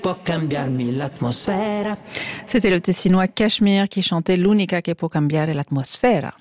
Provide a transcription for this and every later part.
può cambiarmi l'atmosfera. C'était le Tessinois Cashmere qui chantait L'unica che può cambiare l'atmosfera.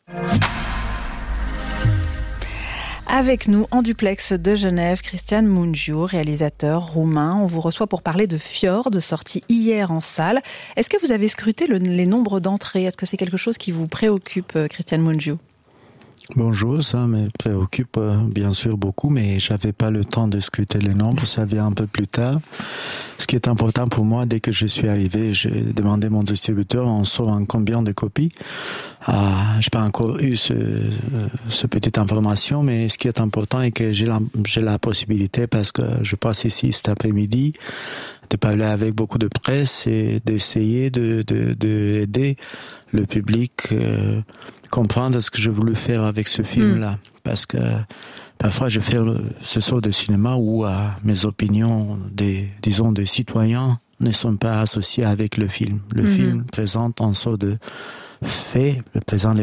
Avec nous, en duplex de Genève, Cristian Mungiu, réalisateur roumain. On vous reçoit pour parler de Fjord, sorti hier en salle. Est-ce que vous avez scruté les nombres d'entrées ? Est-ce que c'est quelque chose qui vous préoccupe, Cristian Mungiu ? Bonjour, ça me préoccupe bien sûr beaucoup, mais j'avais pas le temps de scruter les nombres, ça vient un peu plus tard. Ce qui est important pour moi, dès que je suis arrivé, j'ai demandé à mon distributeur, on sort en combien de copies. J'ai pas encore eu ce petite information, mais ce qui est important est que j'ai la possibilité, parce que je passe ici cet après-midi, de parler avec beaucoup de presse et d'essayer de aider le public comprendre ce que je voulais faire avec ce film-là. Parce que parfois je fais ce sort de cinéma où mes opinions des citoyens ne sont pas associées avec le film. Le film présente un sort de faits, présente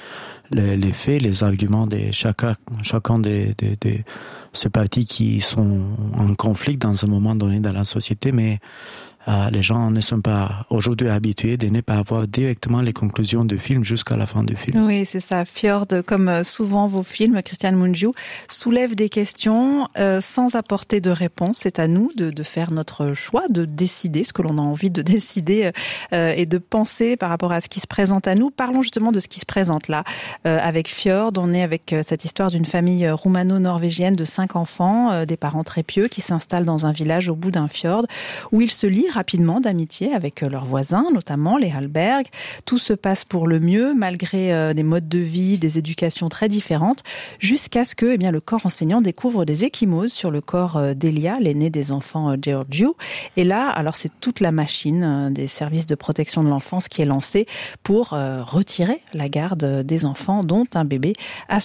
les faits, les arguments de chacun des ces partis qui sont en conflit dans un moment donné dans la société, mais les gens ne sont pas aujourd'hui habitués de ne pas avoir directement les conclusions du film jusqu'à la fin du film. Oui, c'est ça. Fjord, comme souvent vos films, Cristian Mungiu, soulève des questions sans apporter de réponse. C'est à nous de faire notre choix, de décider ce que l'on a envie de décider et de penser par rapport à ce qui se présente à nous. Parlons justement de ce qui se présente là. Avec Fjord, on est avec cette histoire d'une famille roumano-norvégienne de 5 enfants, des parents très pieux qui s'installent dans un village au bout d'un fjord où ils se lient rapidement d'amitié avec leurs voisins, notamment les Hallberg. Tout se passe pour le mieux, malgré des modes de vie, des éducations très différentes, jusqu'à ce que le corps enseignant découvre des ecchymoses sur le corps d'Elia, l'aîné des enfants Georgiou. Et là, alors c'est toute la machine des services de protection de l'enfance qui est lancée pour retirer la garde des enfants, dont un bébé à